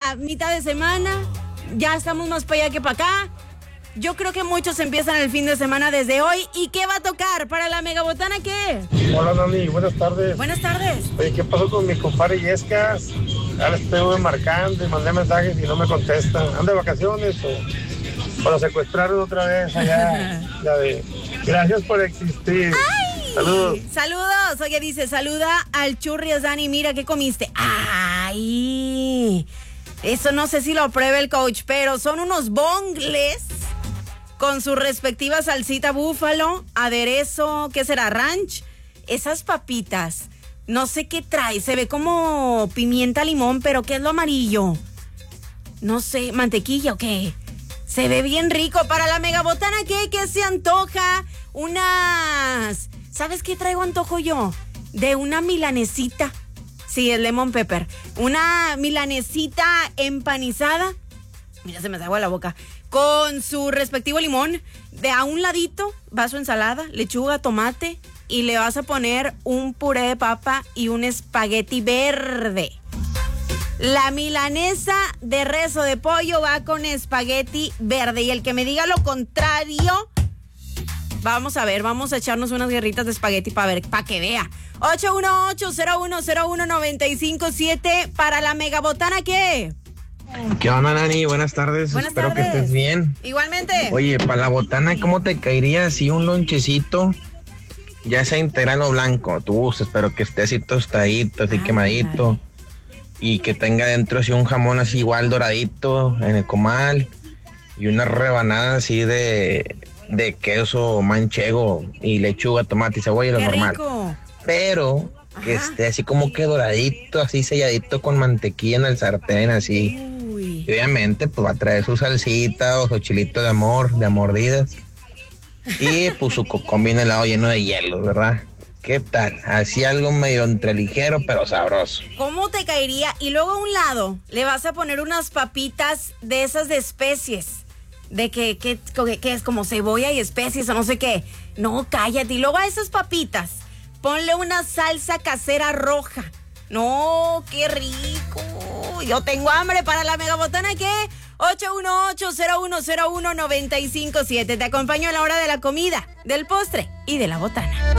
ya mitad de semana, ya estamos más para allá que para acá. Yo creo que muchos empiezan el fin de semana desde hoy. ¿Y qué va a tocar para la megabotana qué? Hola, Nani, buenas tardes. Buenas tardes. Oye, ¿qué pasó con mi compadre Yescas? Ya le estuve marcando y mandé mensajes y no me contestan. ¿Anda de vacaciones o lo secuestraron otra vez allá? Ya de, gracias por existir. ¡Ay! Saludos. Saludos. Oye, dice, saluda al Churrias, Dani. Mira, ¿qué comiste? ¡Ay! Eso no sé si lo apruebe el coach, pero son unos bongles con su respectiva salsita búfalo, aderezo, ¿qué será? Ranch. Esas papitas, no sé qué trae, se ve como pimienta limón, pero ¿qué es lo amarillo? No sé, ¿mantequilla o qué? Se ve bien rico. Para la megabotana, ¿qué se antoja? Unas... ¿Sabes qué traigo antojo yo? De una milanesita. Sí, es lemon pepper. Una milanesita empanizada. Mira, se me hace agua la boca. Con su respectivo limón. De a un ladito va su ensalada, lechuga, tomate. Y le vas a poner un puré de papa y un espagueti verde. La milanesa de res o de pollo va con espagueti verde. Y el que me diga lo contrario, vamos a ver, vamos a echarnos unas guerritas de espagueti para ver, para que vea. 818-0101-957 para la megabotana, ¿qué? ¿Qué onda, Nani? Buenas tardes. Buenas Espero tardes. que estés bien. Igualmente. Oye, para la botana, ¿cómo te caería así un lonchecito? Ya sea integral o blanco, tú gustas, pero que esté así tostadito, así quemadito. Y que tenga dentro así un jamón así igual doradito en el comal. Y una rebanada así de queso manchego y lechuga, tomate y cebolla, lo ¡Qué normal. rico! Pero que esté así como que doradito, así selladito con mantequilla en el sartén, así. Uy. Y obviamente, pues va a traer su salsita o su chilito de amor, de mordidas. Y pues su cocón bien helado lleno de hielo, ¿verdad? ¿Qué tal? Así algo medio entre ligero, pero sabroso. ¿Cómo te caería? Y luego a un lado le vas a poner unas papitas de esas de especies. De que es como cebolla y especies o no sé qué. No, cállate. Y luego a esas papitas ponle una salsa casera roja. No, qué rico. Yo tengo hambre. Para la megabotana, ¿qué? 818-0101-957. Te acompaño a la hora de la comida, del postre y de la botana.